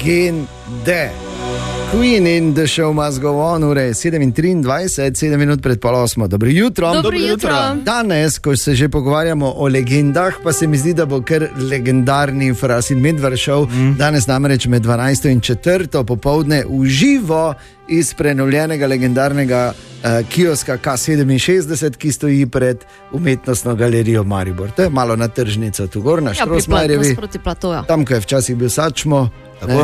legende. Queen in the show must go on, ure 7:23, 7 minut pred pol 8. Dobro jutro. Dobro jutro. Danes, ko se že pogovarjamo o legendah, pa se mi zdi, da bo kar legendarni Frasin Medvar šel. Danes namreč med 12 in 4 popovdne v živo iz prenovljenega legendarnega kioska K67, ki stoji pred umetnostno galerijo Maribor. To je malo na tržnico, tu gor na Štrosmajerjevi. Tam, ko je včasih bil Sačmo. Tako.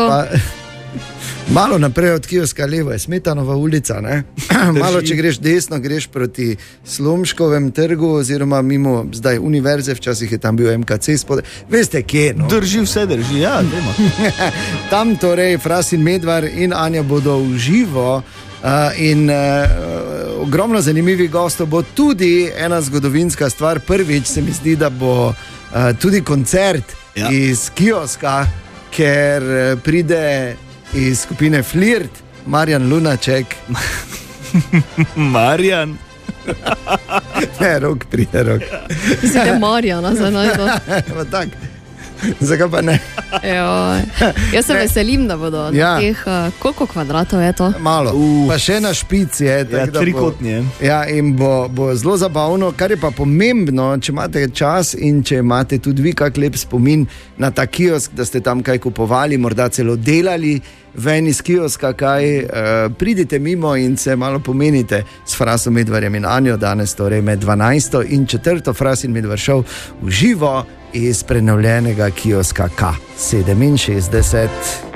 Malo naprej od kioska levo je Smetanova ulica, ne? Malo, če greš desno, greš proti Slomškovem trgu oziroma mimo zdaj univerze, včasih je tam bil MKC spodaj. Veste kje, no? Drži, ja, dajmo. Tam torej Frasin Medvar in Anja bodo v živo in ogromno zanimivih gostov. Bo tudi ena zgodovinska stvar. Prvič se mi zdi, da bo tudi koncert iz kioska, ker pride iz skupine Flirt, Marjan Lunaček. Marjan? Ne, Rok pride, Rok. Zdaj je Marjana za najdo. Tak, zakaj pa ne? Jaz se veselim, da bodo teh, koliko kvadratov je to? Malo, pa še na špici je. Trikotni. In bo zelo zabavno, kar je pa pomembno, če imate čas in če imate tudi vi kak lep spomin na ta kiosk, da ste tam kaj kupovali, morda celo delali ven iz kioska kaj, pridite mimo in se malo pomenite s Frasom Medvarjem in Anjo danes, torej med 12 in 4 Frasin Medvar šel v živo iz prenovljenega kioska K67.